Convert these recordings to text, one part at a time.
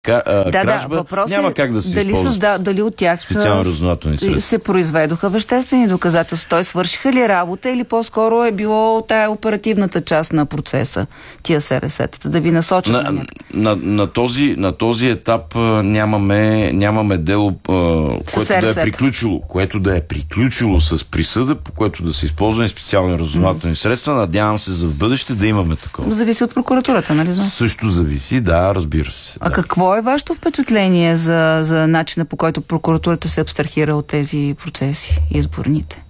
кражба, въпрос няма как да се дали дали от тях специално разузнавателни средства се произведоха веществени доказателства. Той свършиха ли работа или по-скоро е било тая оперативната част на процеса, тия СРС-тата, да ви насочат на този етап нямаме дело, което да е приключило с присъда, по което да са използвани специални разузнавателни средства. Надявам се за в бъдеще да имаме такова. Зависи от прокуратурата, нали? Също зависи, да, разбира се. А какво е вашето впечатление за начина, по който прокуратурата се абстрахира от тези процеси, изборните?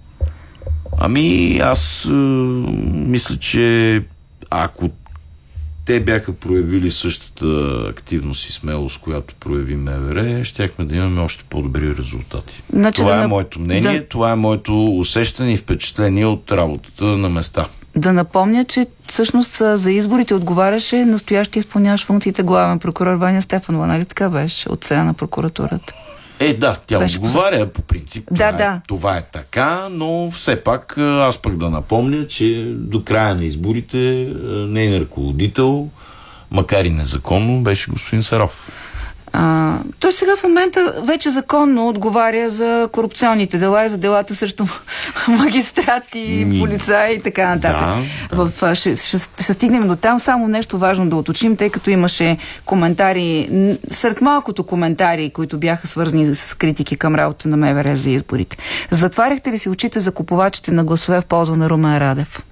Аз мисля, че ако те бяха проявили същата активност и смелост, която прояви МВР, щяхме да имаме още по-добри резултати. Това е моето мнение, това е моето усещане и впечатление от работата на места. Да напомня, че всъщност за изборите отговаряше настоящия изпълняващ функциите главен прокурор Ваня Стефанова, нали така беше, от страна на прокуратурата? Тя отговаря по принцип. Това е така, но все пак аз пък да напомня, че до края на изборите нейн ръководител, макар и незаконно, беше господин Саров. Той сега в момента вече законно отговаря за корупционните дела и за делата срещу магистрати, полицаи и така нататък. Ще стигнем до там. Само нещо важно да уточним, тъй като имаше коментари, сред малкото коментари, които бяха свързани с критики към работа на МВР за изборите. Затваряхте ли си очите за купувачите на гласове в полза на Румен Радев?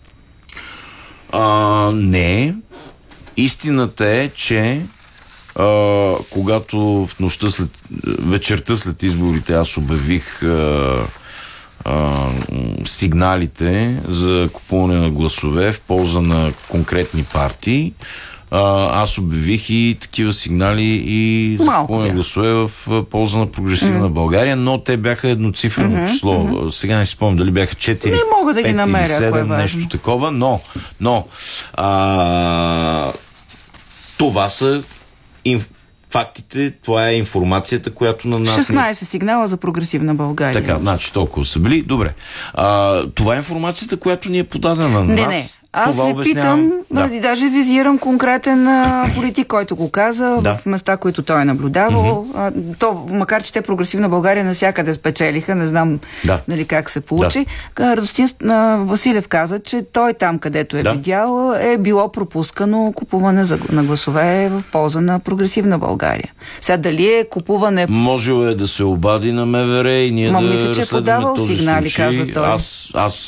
Не. Истината е, че когато в вечерта след изборите аз обявих сигналите за купуване на гласове в полза на конкретни партии, аз обявих и такива сигнали и за купуване на гласове в полза на Прогресивна България, но те бяха едноцифрено число. Сега не си спомням дали бяха 4, не мога да 5 ги намеря, или 7, нещо такова, но това са фактите, това е информацията, която на нас... 16 сигнала за Прогресивна България. Така, значи толкова са били. Добре. Това е информацията, която ни е подадена на нас. Аз ви питам, даже визирам конкретен политик, който го каза, в места, които той е наблюдавал. Макар че те Прогресивна България навсякъде спечелиха, не знам как се получи. Радостин Василев каза, че той там, където е видял, е било пропускано купуване на гласове в полза на Прогресивна България. Сега дали е купуване... Можело е да се обади на МВР и ние да мисля, че е подавал сигнали, каза той. Аз